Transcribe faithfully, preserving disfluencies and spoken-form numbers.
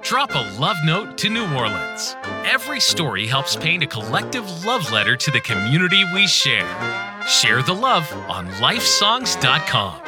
Drop a love note to New Orleans. Every story helps paint a collective love letter to the community we share. Share the love on life songs dot com.